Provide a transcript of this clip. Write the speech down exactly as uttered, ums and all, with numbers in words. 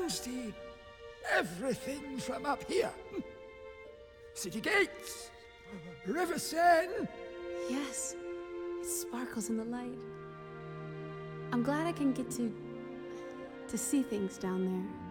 can see everything from up here. City gates, River Seine. Yes, it sparkles in the light. I'm glad I can get to... to see things down there.